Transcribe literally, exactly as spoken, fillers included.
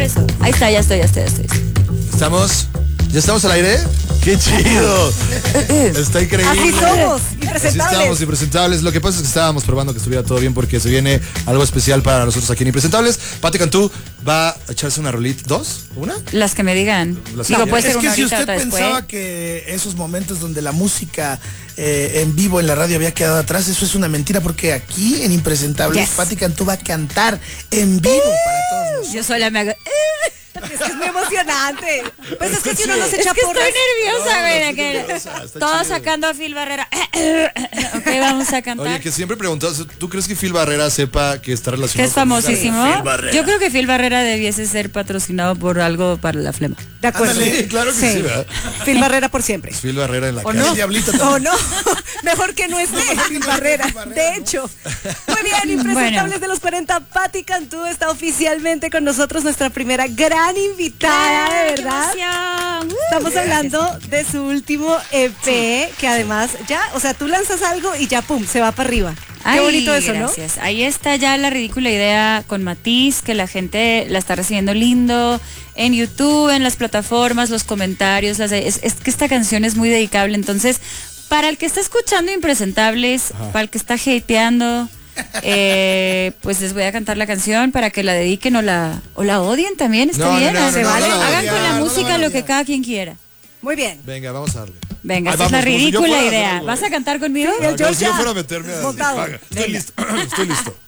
eso. Ahí está, ya estoy, ya estoy, ya estoy. ¿Estamos? ¿Ya estamos al aire? ¡Qué chido! Está increíble. Así somos, Así impresentables. estamos, impresentables. Lo que pasa es que estábamos probando que estuviera todo bien porque se viene algo especial para nosotros aquí en Impresentables. Pati Cantú va a echarse una rolita. ¿Dos? ¿Una? Las que me digan. Las Digo, que- puede ser Es que una si ahorita, usted otra después. pensaba que esos momentos donde la música eh, en vivo en la radio había quedado atrás, eso es una mentira porque aquí en Impresentables, Yes. Pati Cantú va a cantar en vivo para todos nosotros. Yo sola me hago... Es que es muy emocionante. Pues es que si uno no se Es echa que estoy porras. nerviosa, No, no, güey. estoy que- nerviosa, está Todos chido. sacando a Phil Barrera. Ok, vamos a cantar. Oye, que siempre preguntas, ¿tú crees que Phil Barrera sepa que está Que relacionado es con famosísimo. Phil Barrera. Yo creo que Phil Barrera debiese ser patrocinado por algo para la flema. De acuerdo. Ándale, claro que sí, ¿verdad? Phil Barrera por siempre. Phil Barrera en la ¿O cara. no? El diablito ¿O también. no? Mejor que no esté Phil Barrera. De hecho. Muy bien, Impresentables Bueno. de los cuarenta. Pati Cantú está oficialmente con nosotros, nuestra primera gran invitada, de verdad. Estamos hablando de su último E P, que además ya, o sea, tú lanzas algo y ya, pum, se va para arriba. Ay, Qué bonito eso, gracias. Ahí está ya la ridícula idea con Matiz, que la gente la está recibiendo lindo en YouTube, en las plataformas, los comentarios. Las, es, es que esta canción es muy dedicable. Entonces, para el que está escuchando Impresentables, Ajá. para el que está hateando, eh, pues les voy a cantar la canción para que la dediquen o la, o la odien también. Está No, no, bien. no, no, se no, vale. no la Hagan odiar, con la no la música van a lo que odiar. cada quien quiera. ¿no? Muy bien. Venga, vamos a darle. Venga, Ay, esta es vamos, la como si yo ridícula fuera a hacer idea. algo. ¿Vas a cantar conmigo? Sí, el Ah, como si yo Georgia. fuera a meterme a... Votado. Venga, Estoy Venga. listo, estoy listo.